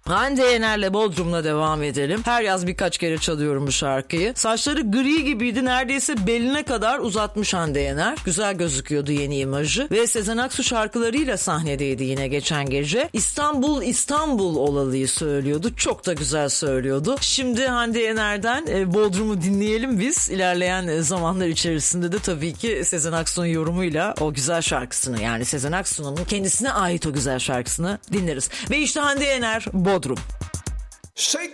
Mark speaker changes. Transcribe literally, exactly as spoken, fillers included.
Speaker 1: Hande Yener'le Bodrum'la devam edelim. Her yaz birkaç kere çalıyorum bu şarkıyı. Saçları gri gibiydi, neredeyse beline kadar uzatmış Hande Yener. Güzel gözüküyordu yeni imajı. Ve Sezen Aksu şarkılarıyla sahnedeydi yine geçen gece. İstanbul İstanbul olalıyı söylüyordu. Çok da güzel söylüyordu. Şimdi Hande Yener'den e, Bodrum'u dinleyelim biz. İlerleyen e, zamanlar içerisinde de tabii ki Sezen Aksu'nun yorumuyla o güzel şarkısını, yani Sezen Aksu'nun kendisine ait o güzel şarkısını dinleriz. Ve işte Hande Yener, Bodrum.